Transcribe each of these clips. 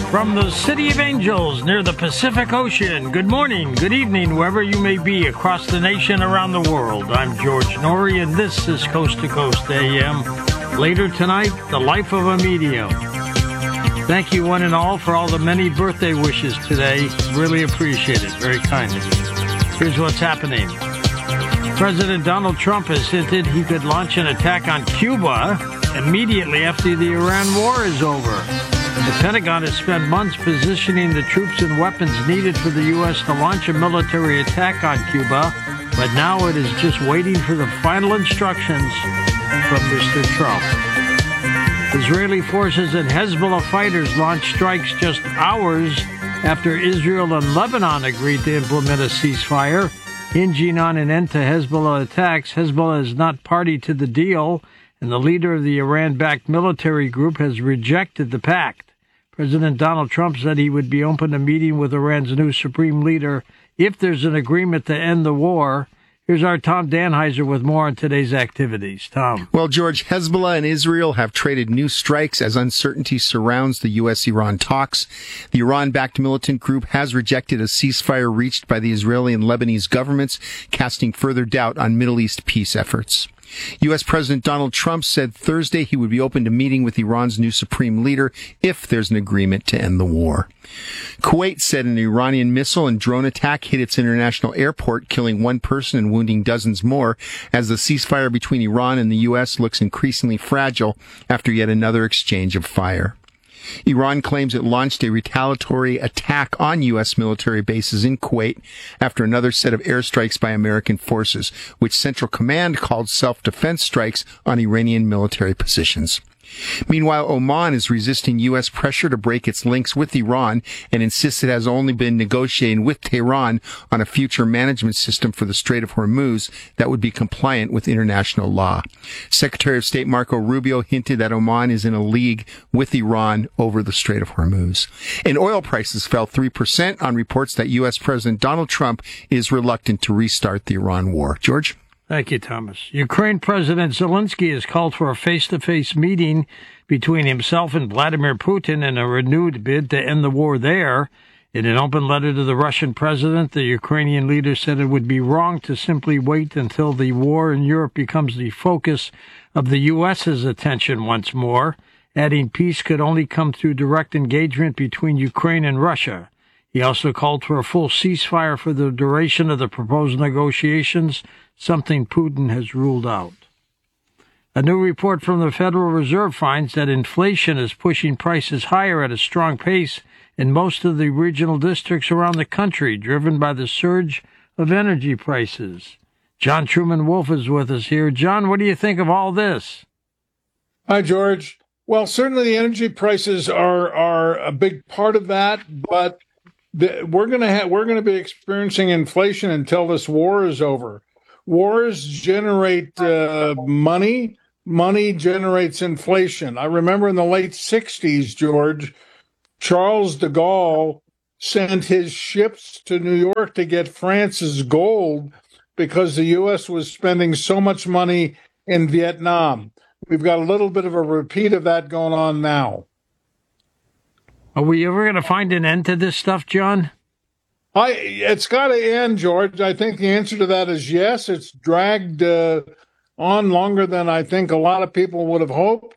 From the City of Angels near the Pacific Ocean, good morning, good evening, wherever you may be across the nation, around the world. I'm George Norrie, and this is Coast to Coast AM. Later tonight, the life of a medium. Thank you, one and all, for all the many birthday wishes today. Really appreciate it. Very kind of you. Here's what's happening. President Donald Trump has hinted he could launch an attack on Cuba immediately after the Iran war is over. The Pentagon has spent months positioning the troops and weapons needed for the U.S. to launch a military attack on Cuba, but now it is just waiting for the final instructions from Mr. Trump. Israeli forces and Hezbollah fighters launched strikes just hours after Israel and Lebanon agreed to implement a ceasefire, hinging on an end to Hezbollah attacks. Hezbollah is not party to the deal, and the leader of the Iran-backed military group has rejected the pact. President Donald Trump said he would be open to meeting with Iran's new supreme leader if there's an agreement to end the war. Here's our Tom Danheiser with more on today's activities. Tom. Well, George, Hezbollah and Israel have traded new strikes as uncertainty surrounds the U.S.-Iran talks. The Iran-backed militant group has rejected a ceasefire reached by the Israeli and Lebanese governments, casting further doubt on Middle East peace efforts. U.S. President Donald Trump said Thursday he would be open to meeting with Iran's new supreme leader if there's an agreement to end the war. Kuwait said an Iranian missile and drone attack hit its international airport, killing one person and wounding dozens more, as the ceasefire between Iran and the U.S. looks increasingly fragile after yet another exchange of fire. Iran claims it launched a retaliatory attack on U.S. military bases in Kuwait after another set of airstrikes by American forces, which Central Command called self-defense strikes on Iranian military positions. Meanwhile, Oman is resisting U.S. pressure to break its links with Iran and insists it has only been negotiating with Tehran on a future management system for the Strait of Hormuz that would be compliant with international law. Secretary of State Marco Rubio hinted that Oman is in a league with Iran over the Strait of Hormuz. And oil prices fell 3% on reports that U.S. President Donald Trump is reluctant to restart the Iran war. George? Thank you, Thomas. Ukraine President Zelensky has called for a face-to-face meeting between himself and Vladimir Putin in a renewed bid to end the war there. In an open letter to the Russian president, the Ukrainian leader said it would be wrong to simply wait until the war in Europe becomes the focus of the U.S.'s attention once more, adding peace could only come through direct engagement between Ukraine and Russia. He also called for a full ceasefire for the duration of the proposed negotiations, something Putin has ruled out. A new report from the Federal Reserve finds that inflation is pushing prices higher at a strong pace in most of the regional districts around the country, driven by the surge of energy prices. John Truman Wolf is with us here. John, what do you think of all this? Hi, George. Well, certainly the energy prices are a big part of that, but we're going to be experiencing inflation until this war is over. Wars generate money. Money generates inflation. I remember in the late 60s, George, Charles de Gaulle sent his ships to New York to get France's gold because the U.S. was spending so much money in Vietnam. We've got a little bit of a repeat of that going on now. Are we ever going to find an end to this stuff, John? It's got to end, George. I think the answer to that is yes. It's dragged on longer than I think a lot of people would have hoped.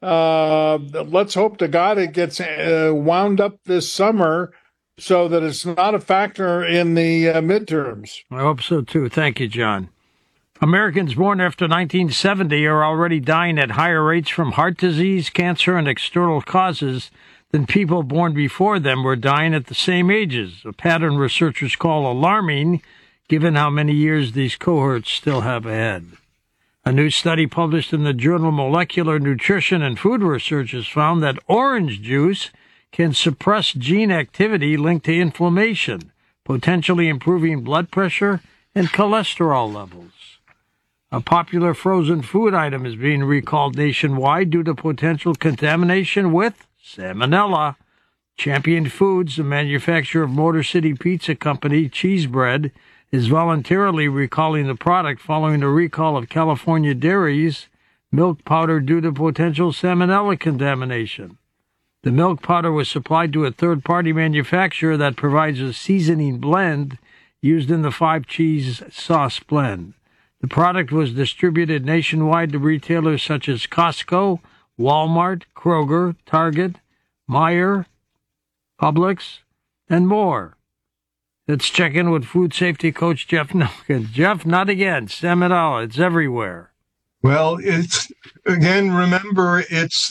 Let's hope to God it gets wound up this summer so that it's not a factor in the midterms. I hope so, too. Thank you, John. Americans born after 1970 are already dying at higher rates from heart disease, cancer, and external causes than people born before them were dying at the same ages, a pattern researchers call alarming, given how many years these cohorts still have ahead. A new study published in the journal Molecular Nutrition and Food Research has found that orange juice can suppress gene activity linked to inflammation, potentially improving blood pressure and cholesterol levels. A popular frozen food item is being recalled nationwide due to potential contamination with Salmonella. Champion Foods, the manufacturer of Motor City Pizza Company cheese bread, is voluntarily recalling the product following a recall of California Dairy's milk powder due to potential salmonella contamination. The milk powder was supplied to a third-party manufacturer that provides a seasoning blend used in the 5-cheese sauce blend. The product was distributed nationwide to retailers such as Costco, Walmart, Kroger, Target, Meijer, Publix, and more. Let's check in with food safety coach Jeff Nelkin. Jeff, not again. Salmonella, it's everywhere. Well, remember, it's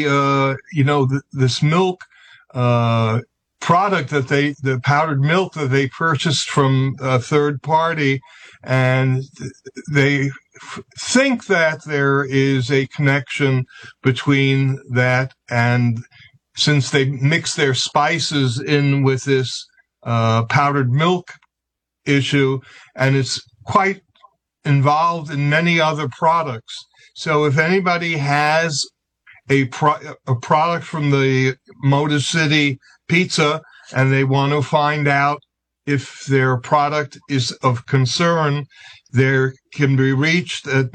this milk product the powdered milk that they purchased from a third party, and they think that there is a connection between that, and since they mix their spices in with this powdered milk issue, and it's quite involved in many other products. So if anybody has a product from the Motor City Pizza and they want to find out if their product is of concern, they can be reached at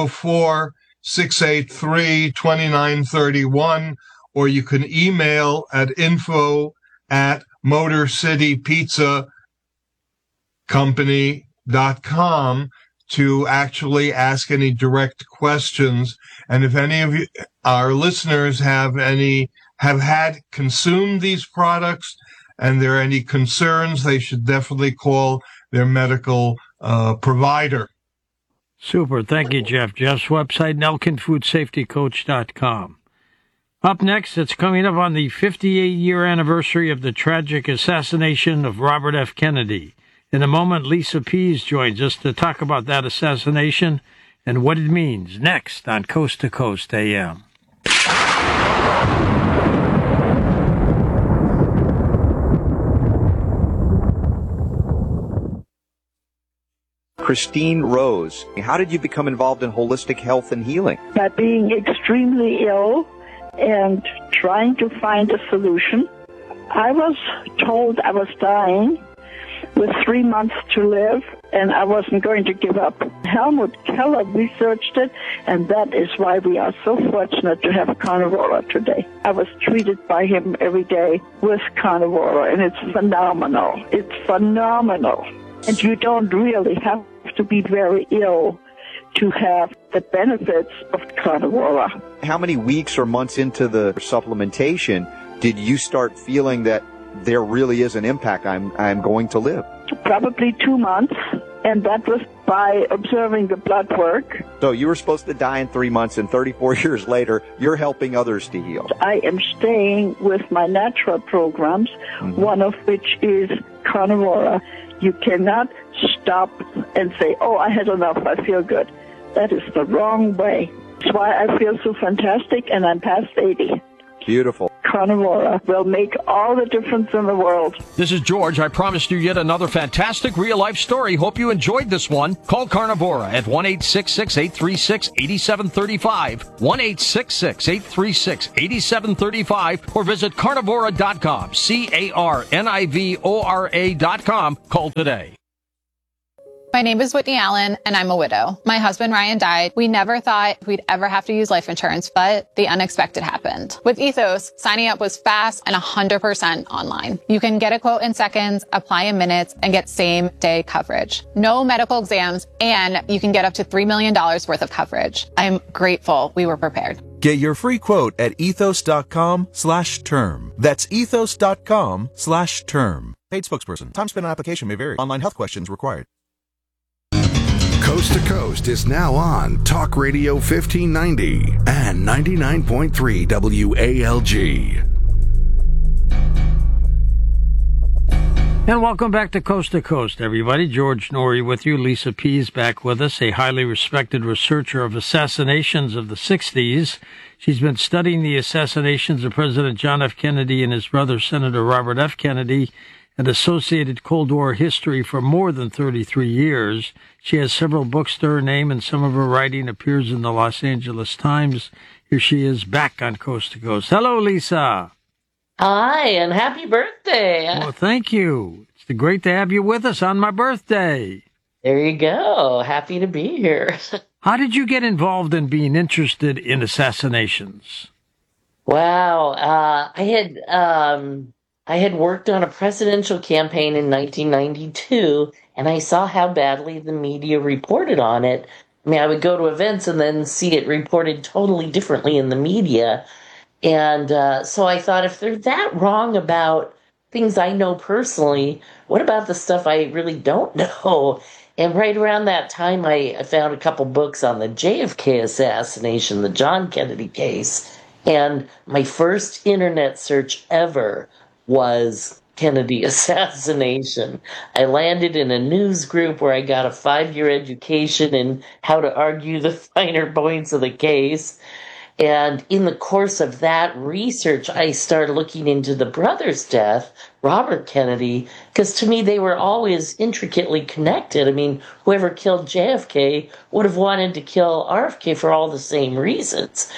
904-683-2931, or you can email at info@motorcitypizzacompany.com to actually ask any direct questions. And if any of our listeners have consumed these products and there are any concerns, they should definitely call their medical provider. Super. Thank you, Jeff. Jeff's website, NelkinFoodSafetyCoach.com. Up next, it's coming up on the 58-year anniversary of the tragic assassination of Robert F. Kennedy. In a moment, Lisa Pease joins us to talk about that assassination and what it means. Next on Coast to Coast AM. Christine Rose, how did you become involved in holistic health and healing? By being extremely ill and trying to find a solution. I was told I was dying with 3 months to live, and I wasn't going to give up. Helmut Keller researched it, and that is why we are so fortunate to have Carnivora today. I was treated by him every day with Carnivora, and it's phenomenal. It's phenomenal. And you don't really have to be very ill to have the benefits of Carnivora. How many weeks or months into the supplementation did you start feeling that there really is an impact, I'm going to live? Probably 2 months, and that was by observing the blood work. So you were supposed to die in 3 months, and 34 years later, you're helping others to heal. I am staying with my natural programs, one of which is Carnivora. You cannot stop and say, oh, I had enough, I feel good. That is the wrong way. That's why I feel so fantastic, and I'm past 80. Beautiful. Carnivora will make all the difference in the world. This is George. I promised you yet another fantastic real-life story. Hope you enjoyed this one. Call Carnivora at 1-866-836-8735, 1-866-836-8735, or visit carnivora.com, carnivora.com. Call today. My name is Whitney Allen, and I'm a widow. My husband, Ryan, died. We never thought we'd ever have to use life insurance, but the unexpected happened. With Ethos, signing up was fast and 100% online. You can get a quote in seconds, apply in minutes, and get same-day coverage. No medical exams, and you can get up to $3 million worth of coverage. I'm grateful we were prepared. Get your free quote at ethos.com/term. That's ethos.com/term. Paid spokesperson. Time spent on application may vary. Online health questions required. Coast to Coast is now on Talk Radio 1590 and 99.3 WALG. And welcome back to Coast, everybody. George Norrie with you. Lisa Pease back with us, a highly respected researcher of assassinations of the 60s. She's been studying the assassinations of President John F. Kennedy and his brother, Senator Robert F. Kennedy, and associated Cold War history for more than 33 years. She has several books to her name, and some of her writing appears in the Los Angeles Times. Here she is back on Coast to Coast. Hello, Lisa. Hi, and happy birthday. Well, thank you. It's great to have you with us on my birthday. There you go. Happy to be here. How did you get involved in being interested in assassinations? Wow. I had worked on a presidential campaign in 1992, and I saw how badly the media reported on it. I mean, I would go to events and then see it reported totally differently in the media. And so I thought, if they're that wrong about things I know personally, what about the stuff I really don't know? And right around that time, I found a couple books on the JFK assassination, the John Kennedy case. And my first internet search ever was Kennedy assassination. I landed in a news group where I got a 5-year education in how to argue the finer points of the case. And in the course of that research, I started looking into the brother's death, Robert Kennedy, because to me they were always intricately connected. I mean, whoever killed JFK would have wanted to kill RFK for all the same reasons,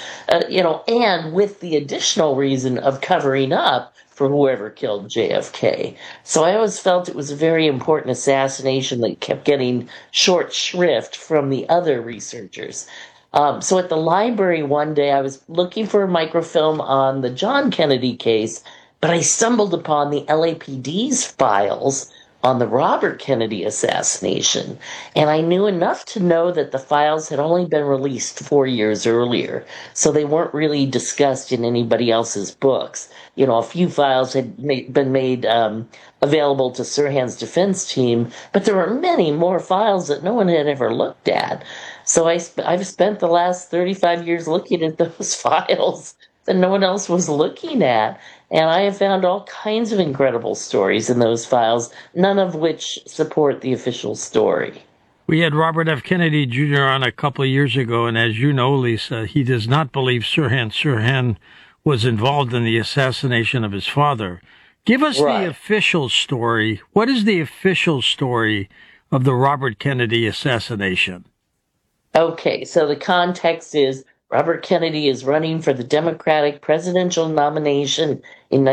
and with the additional reason of covering up for whoever killed JFK. So I always felt it was a very important assassination that kept getting short shrift from the other researchers. So at the library one day, I was looking for a microfilm on the John Kennedy case, but I stumbled upon the LAPD's files on the Robert Kennedy assassination, and I knew enough to know that the files had only been released 4 years earlier, so they weren't really discussed in anybody else's books. You know, a few files had been made available to Sirhan's defense team, but there were many more files that no one had ever looked at. So I've spent the last 35 years looking at those files that no one else was looking at. And I have found all kinds of incredible stories in those files, none of which support the official story. We had Robert F. Kennedy Jr. on a couple of years ago, and as you know, Lisa, he does not believe Sirhan was involved in the assassination of his father. Give us the official story. What is the official story of the Robert Kennedy assassination? Okay, so the context is Robert Kennedy is running for the Democratic presidential nomination in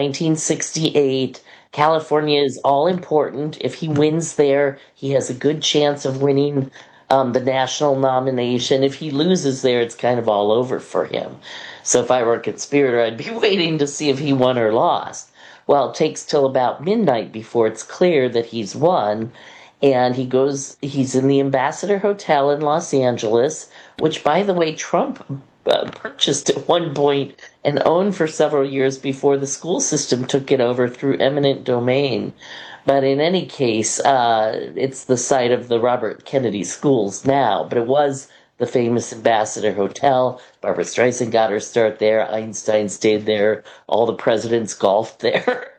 1968. California is all important. If he wins there, he has a good chance of winning the national nomination. If he loses there, it's kind of all over for him. So if I were a conspirator, I'd be waiting to see if he won or lost. Well, it takes till about midnight before it's clear that he's won. And he's in the Ambassador Hotel in Los Angeles, which, by the way, Trump purchased at one point and owned for several years before the school system took it over through eminent domain. But in any case, it's the site of the Robert Kennedy schools now, but it was the famous Ambassador Hotel. Barbra Streisand got her start there. Einstein stayed there. All the presidents golfed there.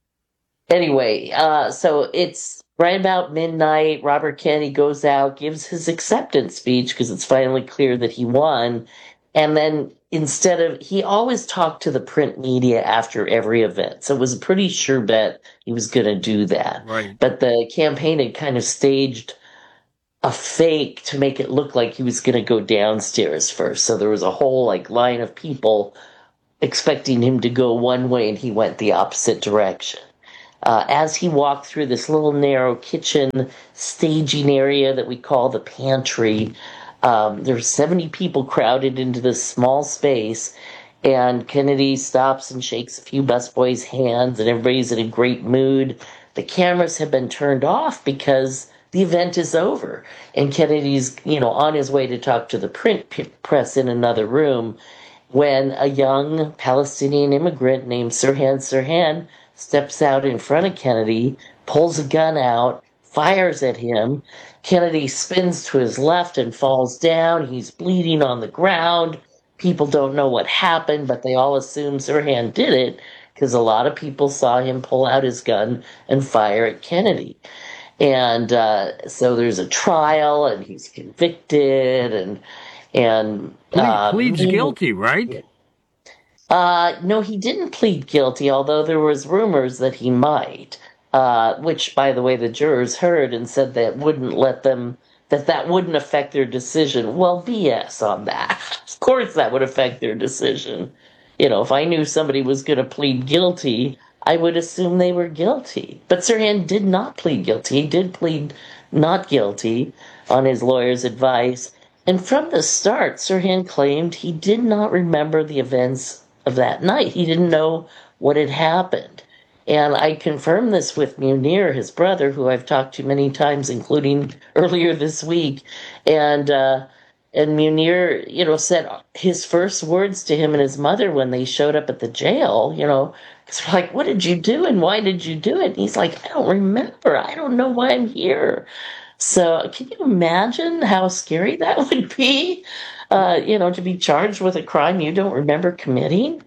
Anyway, so it's right about midnight. Robert Kennedy goes out, gives his acceptance speech because it's finally clear that he won. And then he always talked to the print media after every event. So it was a pretty sure bet he was going to do that. Right. But the campaign had kind of staged a fake to make it look like he was going to go downstairs first. So there was a whole line of people expecting him to go one way, and he went the opposite direction. As he walked through this little narrow kitchen staging area that we call the pantry, there were 70 people crowded into this small space, and Kennedy stops and shakes a few busboys' hands, and everybody's in a great mood. The cameras have been turned off because the event is over, and Kennedy's, on his way to talk to the print press in another room when a young Palestinian immigrant named Sirhan steps out in front of Kennedy, pulls a gun out, fires at him. Kennedy spins to his left and falls down. He's bleeding on the ground. People don't know what happened, but they all assume Sirhan did it because a lot of people saw him pull out his gun and fire at Kennedy. And so there's a trial, and he's convicted, and he pleads guilty, right? No, he didn't plead guilty, although there was rumors that he might, which, by the way, the jurors heard and said that that wouldn't affect their decision. Well, BS on that. Of course that would affect their decision. If I knew somebody was going to plead guilty, I would assume they were guilty. But Sirhan did not plead guilty. He did plead not guilty on his lawyer's advice. And from the start, Sirhan claimed he did not remember the events of that night. He didn't know what had happened. And I confirmed this with Munir, his brother, who I've talked to many times, including earlier this week. And Munir, said his first words to him and his mother when they showed up at the jail, because we're like, what did you do and why did you do it? And he's like, I don't remember. I don't know why I'm here. So can you imagine how scary that would be, to be charged with a crime you don't remember committing?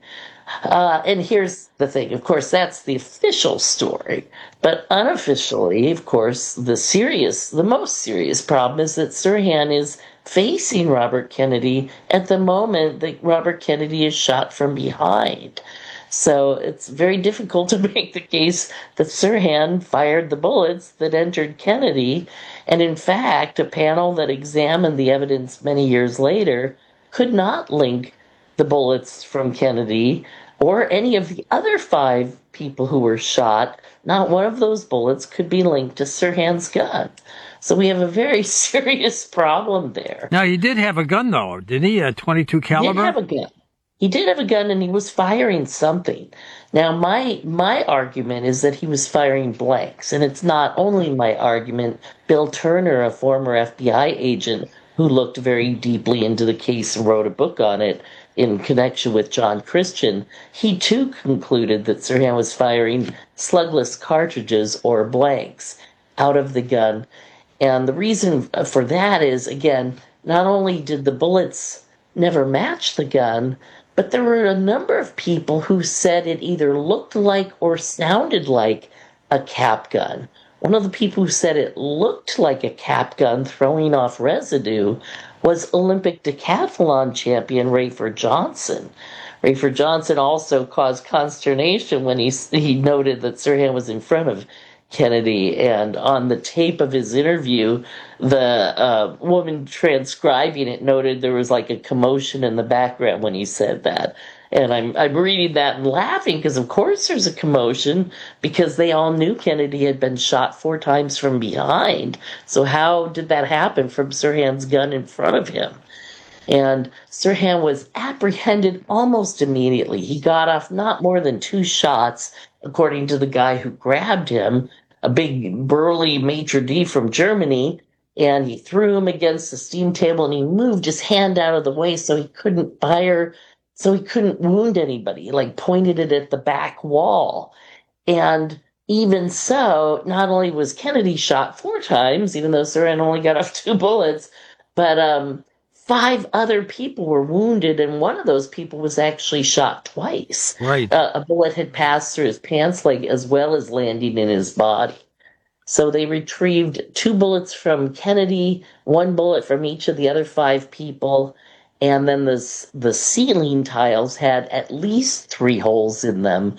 And here's the thing. Of course, that's the official story. But unofficially, of course, the most serious problem is that Sirhan is facing Robert Kennedy at the moment that Robert Kennedy is shot from behind. So it's very difficult to make the case that Sirhan fired the bullets that entered Kennedy. And in fact, a panel that examined the evidence many years later could not link the bullets from Kennedy or any of the other 5 people who were shot. Not one of those bullets could be linked to Sirhan's gun. So we have a very serious problem there. Now, he did have a gun, though, didn't he? A .22 caliber? He did have a gun. He did have a gun, and he was firing something. Now, my argument is that he was firing blanks, and it's not only my argument. Bill Turner, a former FBI agent who looked very deeply into the case and wrote a book on it in connection with John Christian, he too concluded that Sirhan was firing slugless cartridges or blanks out of the gun. And the reason for that is, again, not only did the bullets never match the gun, but there were a number of people who said it either looked like or sounded like a cap gun. One of the people who said it looked like a cap gun throwing off residue was Olympic decathlon champion Rafer Johnson. Rafer Johnson also caused consternation when he noted that Sirhan was in front of Kennedy, and on the tape of his interview, the woman transcribing it noted there was like a commotion in the background when he said that. And I'm reading that and laughing because, of course, there's a commotion because they all knew Kennedy had been shot 4 times from behind. So how did that happen from Sirhan's gun in front of him? And Sirhan was apprehended almost immediately. He got off not more than 2 shots, according to the guy who grabbed him, a big burly maitre d' from Germany, and he threw him against the steam table and he moved his hand out of the way so he couldn't fire, so he couldn't wound anybody. He pointed it at the back wall. And even so, not only was Kennedy shot 4 times, even though Sirhan only got off 2 bullets, but 5 other people were wounded, and one of those people was actually shot twice. Right. A bullet had passed through his pants leg as well as landing in his body. So they retrieved 2 bullets from Kennedy, 1 bullet from each of the other 5 people, and then the ceiling tiles had at least 3 holes in them.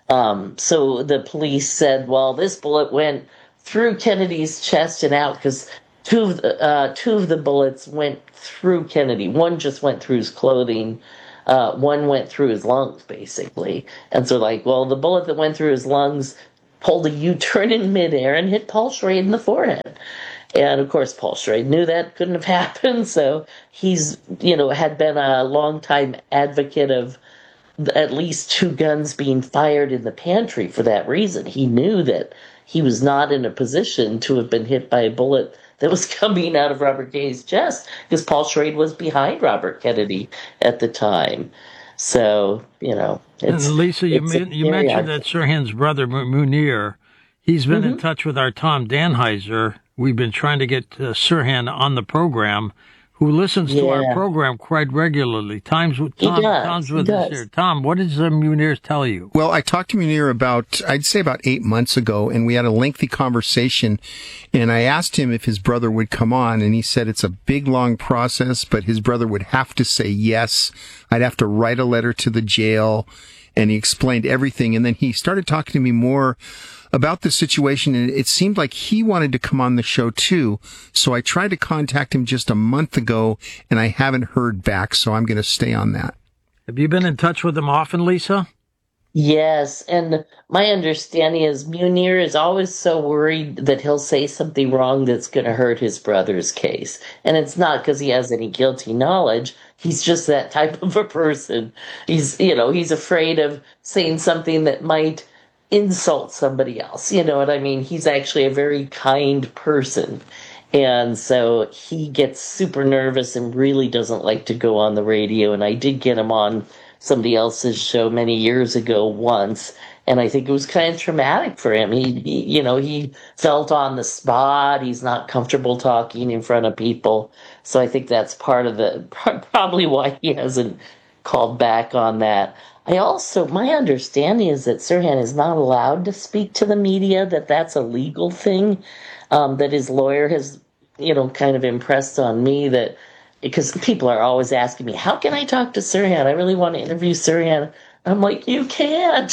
So the police said, well, this bullet went through Kennedy's chest and out because two of the bullets went through Kennedy. One just went through his clothing. One went through his lungs, basically. And so, the bullet that went through his lungs pulled a U-turn in midair and hit Paul Schrade in the forehead. And, of course, Paul Schrade knew that couldn't have happened, so he's, had been a longtime advocate of at least 2 guns being fired in the pantry for that reason. He knew that he was not in a position to have been hit by a bullet that was coming out of Robert Kennedy's chest because Paul Schrade was behind Robert Kennedy at the time. So, it's... And Lisa, you mentioned that Sirhan's brother, Munir, he's been in touch with our Tom Danheiser. We've been trying to get Sirhan on the program, who listens to our program quite regularly. Tom's with us here. Tom, what does Munir tell you? Well, I talked to Munir about 8 months ago, and we had a lengthy conversation, and I asked him if his brother would come on, and he said it's a big, long process, but his brother would have to say yes. I'd have to write a letter to the jail, and he explained everything, and then he started talking to me more about the situation, and it seemed like he wanted to come on the show too. So I tried to contact him just a month ago, and I haven't heard back, so I'm going to stay on that. Have you been in touch with him often, Lisa? Yes, and my understanding is Munir is always so worried that he'll say something wrong that's going to hurt his brother's case. And it's not because he has any guilty knowledge. He's just that type of a person. He's afraid of saying something that might insult somebody else. You know what I mean? He's actually a very kind person. And so he gets super nervous and really doesn't like to go on the radio. And I did get him on somebody else's show many years ago once, and I think it was kind of traumatic for him. He felt on the spot. He's not comfortable talking in front of people. So I think that's part of probably why he hasn't called back on that. My understanding is that Sirhan is not allowed to speak to the media, that's a legal thing, that his lawyer has, kind of impressed on me that, because people are always asking me, how can I talk to Sirhan? I really want to interview Sirhan. I'm like, you can't.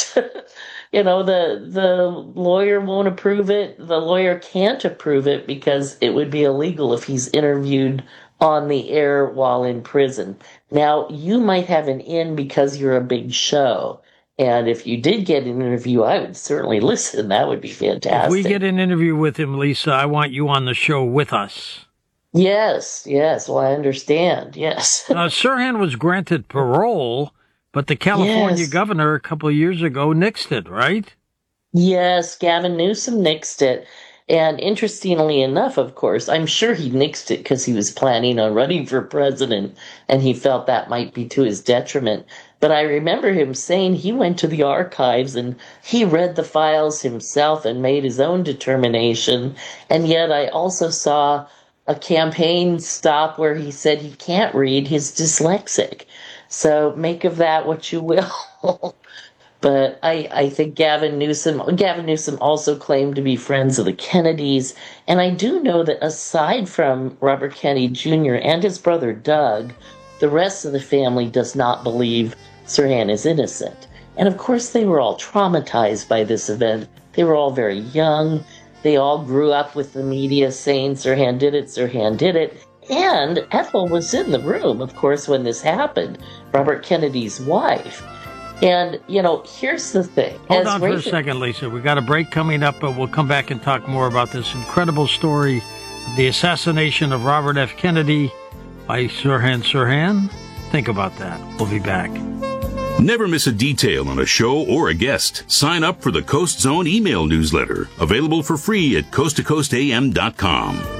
The lawyer won't approve it. The lawyer can't approve it because it would be illegal if he's interviewed on the air while in prison. Now, you might have an in because you're a big show. And if you did get an interview, I would certainly listen. That would be fantastic. If we get an interview with him, Lisa, I want you on the show with us. Yes. Well, I understand. Yes. Sirhan was granted parole, but the California governor a couple of years ago nixed it, right? Yes, Gavin Newsom nixed it. And interestingly enough, of course, I'm sure he nixed it because he was planning on running for president and he felt that might be to his detriment. But I remember him saying he went to the archives and he read the files himself and made his own determination. And yet I also saw a campaign stop where he said he can't read, he's dyslexic. So make of that what you will. But I think Gavin Newsom also claimed to be friends of the Kennedys. And I do know that aside from Robert Kennedy Jr. and his brother Doug, the rest of the family does not believe Sirhan is innocent. And of course they were all traumatized by this event. They were all very young. They all grew up with the media saying Sirhan did it. And Ethel was in the room, of course, when this happened, Robert Kennedy's wife. And, here's the thing. Hold on for a second, Lisa. We got a break coming up, but we'll come back and talk more about this incredible story, the assassination of Robert F. Kennedy by Sirhan. Think about that. We'll be back. Never miss a detail on a show or a guest. Sign up for the Coast Zone email newsletter, available for free at coasttocoastam.com.